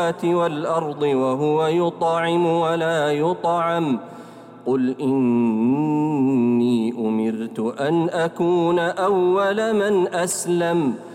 والأرض وهو يطعم ولا يطعم قل إني أمرت أن أكون أول من أسلم